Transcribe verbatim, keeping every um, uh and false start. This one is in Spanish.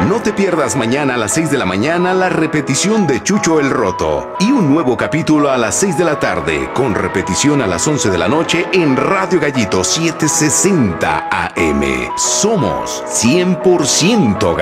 No te pierdas mañana a las seis de la mañana la repetición de Chucho el Roto y un nuevo capítulo a las seis de la tarde con repetición a las once de la noche en Radio Gallito setecientos sesenta A M. Somos cien por ciento